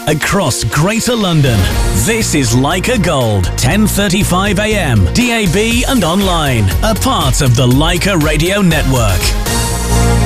across Greater London. This is Leica Gold, 10:35 a.m, DAB and online, a part of the Leica Radio Network.